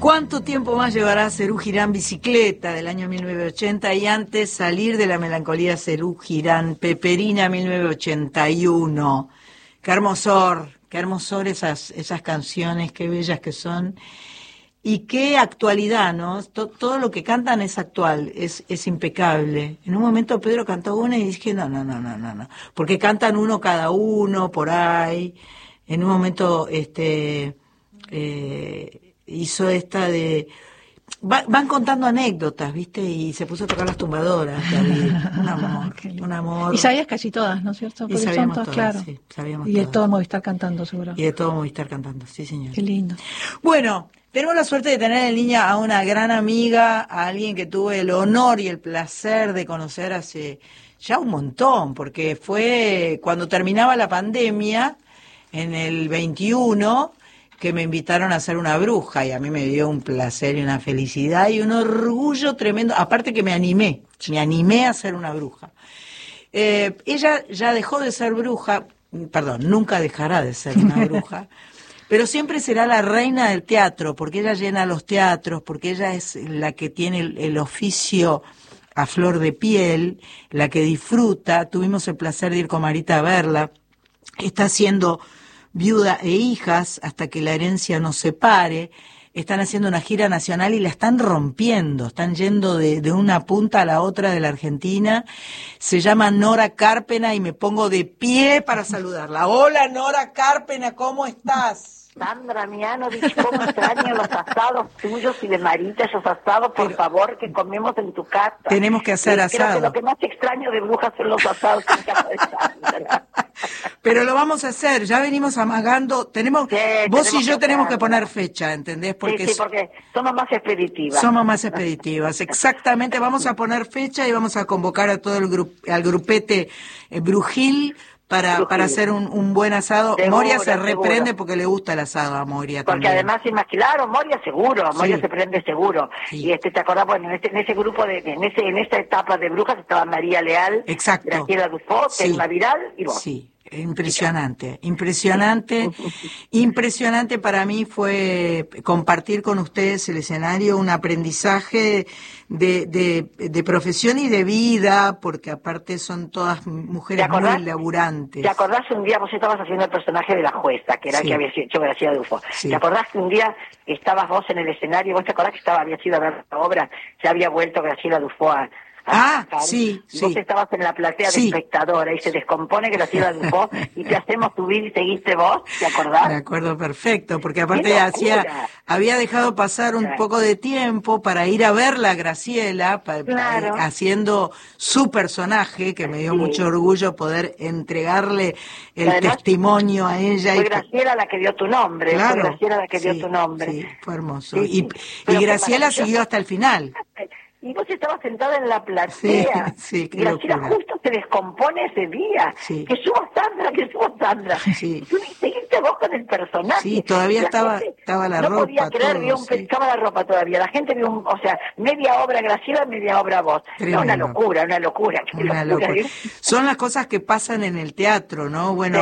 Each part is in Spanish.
¿Cuánto tiempo más llevará Serú Girán Bicicleta del año 1980 y antes Salir de la melancolía Serú Girán Peperina 1981? Qué hermosor esas canciones, qué bellas que son y qué actualidad, ¿no? Todo lo que cantan es actual, es impecable. En un momento Pedro cantó una y dije, no, porque cantan uno cada uno por ahí. En un momento hizo esta de... Van contando anécdotas, ¿viste? Y se puso a tocar las tumbadoras, David. Un amor. Y sabías casi todas, ¿no es cierto? Y porque sabíamos son todas, claro. sí, sabíamos y de todas. todo Movistar cantando, seguro. Y de todo Movistar cantando, sí, señor. Qué lindo. Bueno, tenemos la suerte de tener en línea a una gran amiga, a alguien que tuve el honor y el placer de conocer hace ya un montón, porque fue cuando terminaba la pandemia, en el 21, que me invitaron a ser una bruja, y a mí me dio un placer y una felicidad y un orgullo tremendo, aparte que me animé a ser una bruja. Ella ya dejó de ser bruja, perdón, nunca dejará de ser una bruja, pero siempre será la reina del teatro, porque ella llena los teatros, porque ella es la que tiene el oficio a flor de piel, la que disfruta. Tuvimos el placer de ir con Marita a verla. Está haciendo Viuda e Hijas hasta que la herencia nos separe. Están haciendo una gira nacional y la están rompiendo, están yendo de una punta a la otra de la Argentina. Se llama Nora Carpena y me pongo de pie para saludarla. Hola Nora Carpena, ¿cómo estás? Sandra Mianovich, ¿cómo extraño los asados tuyos y de Marita, esos asados, por favor, que comemos en tu casa? Tenemos que hacer asado. Creo que lo que más extraño de brujas son los asados en casa de Sandra. Pero lo vamos a hacer, ya venimos amagando, vos y yo tenemos que poner fecha, ¿entendés? Porque sí, porque somos más expeditivas. Somos más expeditivas, exactamente, vamos a poner fecha y vamos a convocar a todo al grupete brujil para hacer un buen asado. Seguro, Esa se reprende seguro. porque le gusta el asado a Moria porque también. Además, claro, Moria seguro, Moria Sí. se prende seguro. Sí. Y ¿te acordás? Bueno, en ese grupo, en esta etapa de brujas estaba María Leal, Exacto. Graciela Dufo, Sí. Telma Viral y vos. Sí. Impresionante para mí fue compartir con ustedes el escenario, un aprendizaje de profesión y de vida, porque aparte son todas mujeres muy laburantes. ¿Te acordás un día, vos estabas haciendo el personaje de la jueza, que era el que había hecho Graciela Dufo? Sí. ¿Te acordás que un día estabas vos en el escenario, vos te acordás que habías ido a ver la obra, ya había vuelto Graciela Dufo a sí. Vos estabas en la platea de espectadora y se descompone Graciela Dufo y te hacemos subir y seguiste vos, ¿te acordás? Me acuerdo perfecto, porque aparte había dejado pasar un poco de tiempo para ir a verla a Graciela, haciendo su personaje, que me dio mucho orgullo poder entregarle el testimonio a ella. Fue Graciela la que dio tu nombre, claro, fue Graciela la que dio tu nombre. Sí, fue hermoso. Y Graciela siguió hasta el final. Y vos estabas sentada en la platea. Sí, qué Graciela locura. justo se descompone ese día. Sí. Que subo Sandra. Sí. Y tú seguiste vos con el personaje. Sí, todavía estaba la ropa. No podía creer, estaba la ropa todavía. La gente vio, media obra Graciela, media obra vos. No, una locura. Una locura. Son las cosas que pasan en el teatro, ¿no? Bueno,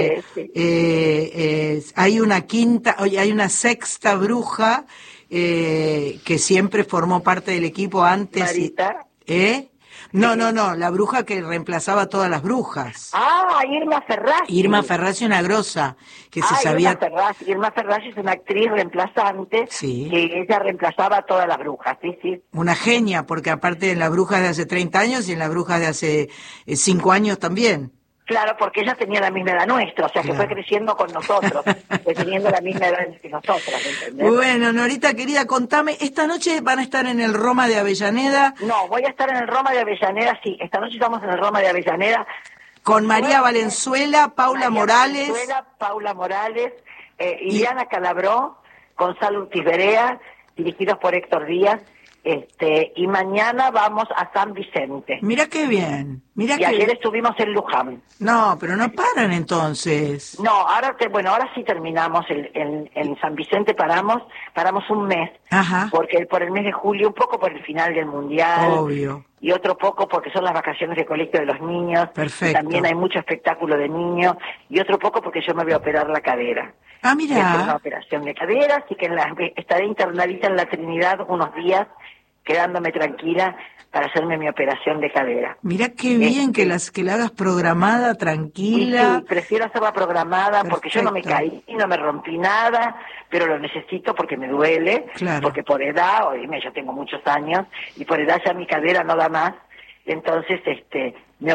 hay una sexta bruja que siempre formó parte del equipo antes. Marita. No, la bruja que reemplazaba a todas las brujas. Irma Ferrazzi. Irma Ferrazzi, una grosa, que se sabía... Irma Ferrazzi es una actriz reemplazante, que ella reemplazaba a todas las brujas, sí. Una genia, porque aparte en las brujas de hace 30 años y en las brujas de hace 5 años también. Claro, porque ella tenía la misma edad nuestra, o sea que fue creciendo con nosotros, fue teniendo la misma edad que nosotras, ¿entendés? Bueno, Norita querida, contame, ¿esta noche van a estar en el Roma de Avellaneda? No, voy a estar en el Roma de Avellaneda, sí, esta noche estamos en el Roma de Avellaneda. Con María Valenzuela, Paula Morales. Paula Morales, Iliana Calabró, Gonzalo Urtiz Berea, dirigidos por Héctor Díaz. Y mañana vamos a San Vicente. Mira qué bien. Ayer estuvimos en Luján. No, pero no paran entonces. No, ahora sí terminamos en San Vicente, paramos un mes. Ajá. Porque por el mes de julio, un poco por el final del Mundial. Obvio. y otro poco porque son las vacaciones de colegio de los niños. Perfecto. Y también hay mucho espectáculo de niños, y otro poco porque yo me voy a operar la cadera. Ah, Voy a hacer una mira. operación de cadera, así que estaré internada en la Trinidad unos días, quedándome tranquila para hacerme mi operación de cadera. Mira qué bien que la hagas programada, Y tranquila. sí, prefiero hacerla programada porque yo no me Perfecto. caí, no me rompí nada, pero lo necesito porque me duele, Claro. porque por edad, oíme, yo tengo muchos años, y por edad ya mi cadera no da más, entonces me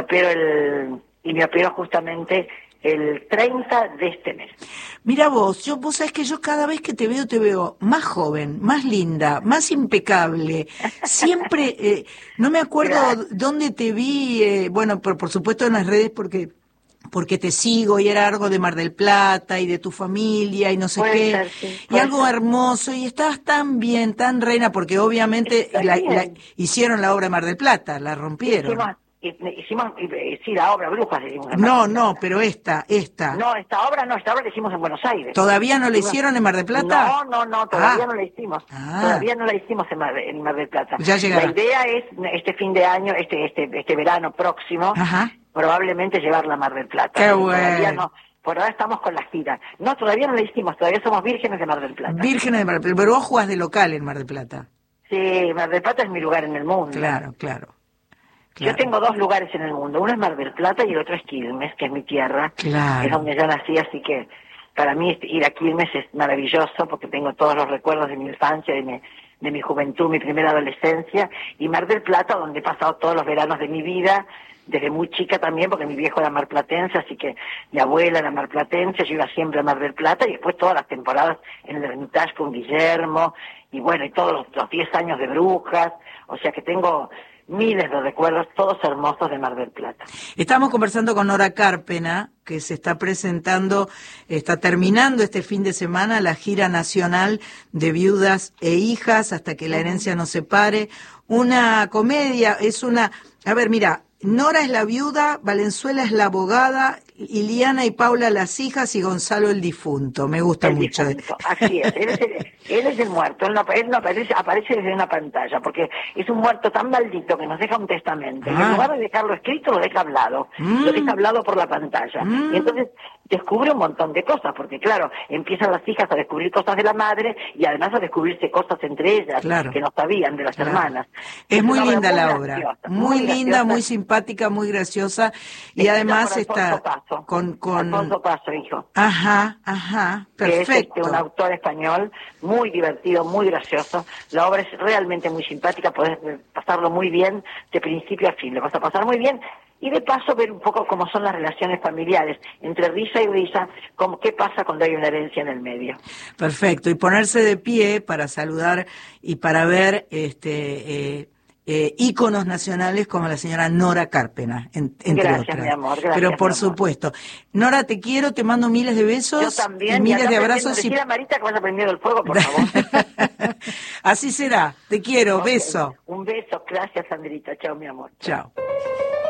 opero justamente el 30 de este mes. Mira vos sabés que yo cada vez que te veo más joven, más linda, más impecable. Siempre, no me acuerdo Gracias. dónde te vi, bueno, por supuesto en las redes porque te sigo y era algo de Mar del Plata y de tu familia y no sé Puede qué, ser, sí, y puede algo ser. hermoso y estabas tan bien, tan reina, porque obviamente Está bien. hicieron la obra de Mar del Plata, la rompieron. Hicimos, sí, la obra Brujas, decimos en Mar No, del no, Plata. pero esta. No, esta obra la hicimos en Buenos Aires. ¿Todavía no la Hicimos- hicieron en Mar del Plata? No, todavía Ah. no la hicimos. Ah. Todavía no la hicimos en Mar del Plata. Ya llegará. La idea es este fin de año, este verano próximo, Ajá. probablemente llevarla a Mar del Plata. Qué Pero todavía bueno. no. Por ahora estamos con la gira. No, todavía no la hicimos, todavía somos vírgenes de Mar del Plata. Vírgenes de Mar del Plata, pero vos jugás de local en Mar del Plata. Sí, Mar del Plata es mi lugar en el mundo. Claro. Yo tengo dos lugares en el mundo, uno es Mar del Plata y el otro es Quilmes, que es mi tierra, Claro. es donde yo nací, así que para mí ir a Quilmes es maravilloso porque tengo todos los recuerdos de mi infancia, de mi juventud, mi primera adolescencia, y Mar del Plata, donde he pasado todos los veranos de mi vida, desde muy chica también, porque mi viejo era marplatense, así que mi abuela era marplatense, yo iba siempre a Mar del Plata, y después todas las temporadas en el Hermitage con Guillermo, y bueno, y todos los 10 años de Brujas, o sea que tengo miles de recuerdos, todos hermosos de Mar del Plata. Estamos conversando con Nora Carpena, que se está está terminando este fin de semana la gira nacional de Viudas e Hijas hasta que la herencia nos separe. Una comedia, a ver, mira, Nora es la viuda, Valenzuela es la abogada, Iliana y Paula las hijas y Gonzalo el difunto. Me gusta El mucho. difunto, así es, él es el muerto, él no aparece desde una pantalla, porque es un muerto tan maldito que nos deja un testamento, y en lugar de dejarlo escrito, lo deja hablado por la pantalla, y entonces descubre un montón de cosas, porque claro, empiezan las hijas a descubrir cosas de la madre, y además a descubrirse cosas entre ellas, Claro. que no sabían de las hermanas. Es muy una linda muy la obra, graciosa, muy linda, graciosa. muy simpática, muy graciosa, y Escrita además por Alfonso está Paso. con... Alfonso Paso, hijo. Ajá, Que es perfecto. un autor español muy divertido, muy gracioso. La obra es realmente muy simpática, podés pasarlo muy bien de principio a fin, lo vas a pasar muy bien. Y de paso ver un poco cómo son las relaciones familiares, entre risa y risa, qué pasa cuando hay una herencia en el medio. Perfecto, y ponerse de pie para saludar y para ver íconos nacionales como la señora Nora Carpena, entre Gracias, otras. mi amor, gracias, Pero por mi amor. supuesto. Nora, te quiero, te mando miles de besos Yo también, y miles acá de abrazos. decir a Marita que vaya prendiendo el fuego, por favor. Así será, te quiero, Ok. beso. Un beso, gracias, Sandrita. Chao, mi amor. Chao.